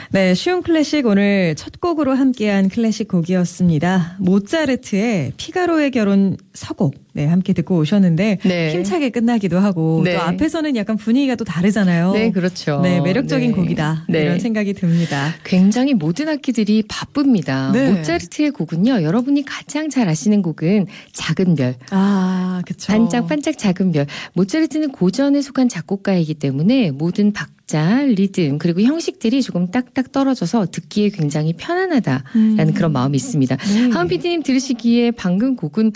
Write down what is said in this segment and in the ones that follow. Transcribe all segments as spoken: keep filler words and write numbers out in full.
네, 쉬운 클래식 오늘 첫 곡으로 함께한 클래식 곡이었습니다. 모차르트의 피가로의 결혼 서곡. 네, 함께 듣고 오셨는데 네. 힘차게 끝나기도 하고 네. 또 앞에서는 약간 분위기가 또 다르잖아요. 네, 그렇죠. 네, 매력적인 네. 곡이다. 네. 이런 생각이 듭니다. 굉장히 모든 악기들이 바쁩니다. 네. 모차르트의 곡은요. 여러분이 가장 잘 아시는 곡은 작은 별. 아, 그렇죠. 반짝반짝 작은 별. 모차르트는 고전에 속한 작곡가이기 때문에 모든 박자, 리듬 그리고 형식들이 조금 딱딱 떨어져서 듣기에 굉장히 편안하다라는 음. 그런 마음이 있습니다. 네. 하은 피디님 들으시기에 방금 곡은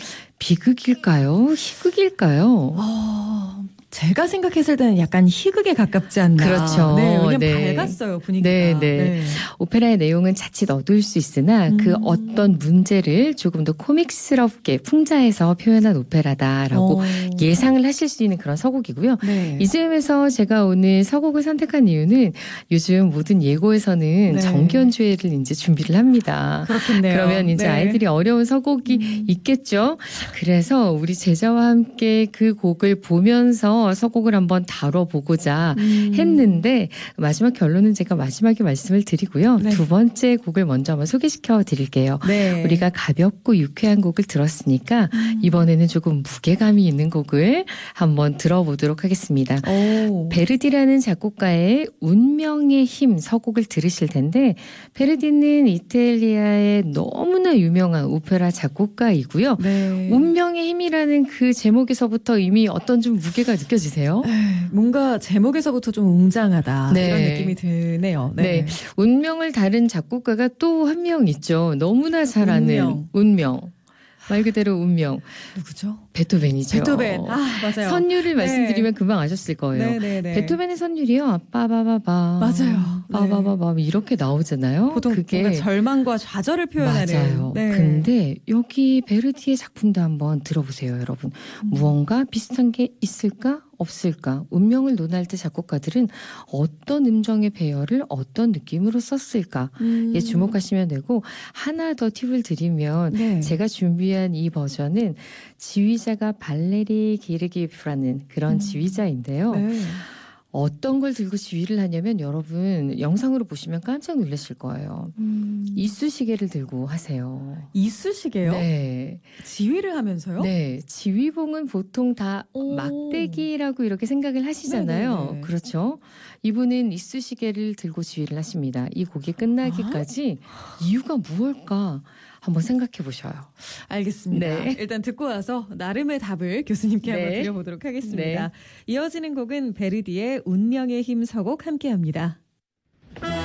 비극일까요? 희극일까요? 어, 제가 생각했을 때는 약간 희극에 가깝지 않나. 그렇죠. 네, 왜냐면 네. 밝았어요, 분위기가. 네, 네. 네. 오페라의 내용은 자칫 어두울 수 있으나 음. 그 어떤 문제를 조금 더 코믹스럽게 풍자해서 표현한 오페라다라고 오. 예상을 하실 수 있는 그런 서곡이고요. 네. 이즈음에서 제가 오늘 서곡을 선택한 이유는 요즘 모든 예고에서는 네. 정기연주회를 이제 준비를 합니다. 그렇겠네요. 그러면 이제 네. 아이들이 어려운 서곡이 음. 있겠죠. 그래서 우리 제자와 함께 그 곡을 보면서 서곡을 한번 다뤄보고자 음. 했는데 마지막 결론은 제가 마지막에 말씀을 드리고요. 네. 두 번째 곡을 먼저 한번 소개시켜 드릴게요. 네. 우리가 가볍고 유쾌한 곡을 들었으니까 음. 이번에는 조금 무게감이 있는 곡을 한번 들어보도록 하겠습니다. 오. 베르디라는 작곡가의 운명의 힘 서곡을 들으실 텐데 베르디는 이탈리아의 너무나 유명한 오페라 작곡가이고요. 네. 운명의 힘이라는 그 제목에서부터 이미 어떤 좀 무게가 느껴 느껴지세요? 에이, 뭔가 제목에서부터 좀 웅장하다 네. 이런 느낌이 드네요. 네. 네. 운명을 다룬 작곡가가 또 한 명 있죠. 너무나 잘 아는 운명. 운명. 말 그대로 운명. 누구죠? 베토벤이죠. 베토벤. 아, 맞아요. 선율을 말씀드리면 네. 금방 아셨을 거예요. 네네네. 베토벤의 선율이요. 빠바바바. 맞아요. 빠바바바 네. 이렇게 나오잖아요. 보통 그게 절망과 좌절을 표현하는. 맞아요. 네. 근데 여기 베르디의 작품도 한번 들어보세요, 여러분. 음. 무언가 비슷한 게 있을까? 없을까? 운명을 논할 때 작곡가들은 어떤 음정의 배열을 어떤 느낌으로 썼을까에 음. 주목하시면 되고 하나 더 팁을 드리면 네. 제가 준비한 이 버전은 지휘자가 발레리 게르기예프라는 그런 음. 지휘자인데요. 네. 어떤 걸 들고 지휘를 하냐면 여러분 영상으로 보시면 깜짝 놀라실 거예요. 음. 이쑤시개를 들고 하세요. 이쑤시개요? 네. 지휘를 하면서요? 네. 지휘봉은 보통 다 오. 막대기라고 이렇게 생각을 하시잖아요. 네네네. 그렇죠. 이분은 이쑤시개를 들고 지휘를 하십니다. 이 곡이 끝나기까지 아? 이유가 무엇일까? 한번 생각해 보셔요. 알겠습니다. 네. 일단 듣고 와서 나름의 답을 교수님께 네. 한번 드려보도록 하겠습니다. 네. 이어지는 곡은 베르디의 운명의 힘 서곡 함께합니다.